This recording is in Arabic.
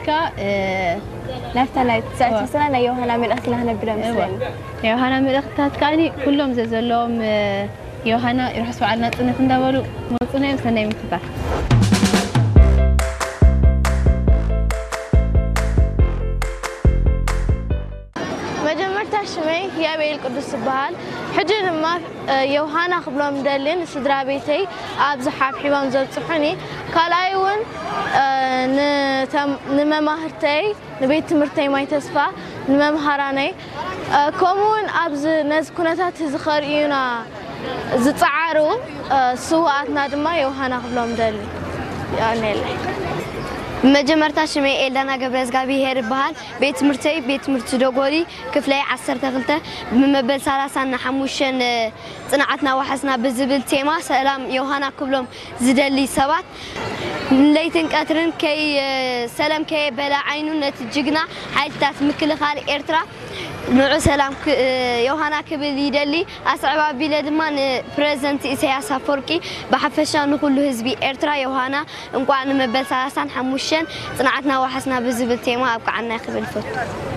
نفسكا نفتنا تسعة سنة يوهانا من أختنا هنا برمسلين يوهانا من أختها كاني كلهم زلهم يوهانا يرحسوا على نتنا تندوروا موصلنا يمسنا يمكتها مجمرتا شمي يا بيل قدس بحال حجر ما يوهانا قبلهم دلين سدرا بيتي ابز حبيبان زبصحني كالايون نممهرتي نبيت مرتي ماي تسفا نممهراني كومون ابز نز كنتات زخريونا زصعارو سواتنا دما يوهانا قبلهم دلين يعني مجمرتا شمي إلدانا قبرز قابي هير بحال بيت مرتي دوغوري كفلاي عصر تغلطة بمبل سالاسان حموشن صنعتنا وحسنا بزبل تيما سلام يوهانا كبلهم زدلي سبات ليتن قاترن كي سلام كي بلا عينو نتجقنا حالتات مكل خالي إرترا نوع سلام يوهانا كبل يدلي أسعبا بلادمان بريزنت إسياس فوركي بحفشان كله هزبي إرترا يوهانا انقوان مبل سالاسان حموشن صنعتنا وحسنا بزبل تيما أبقى عنا خبل فوت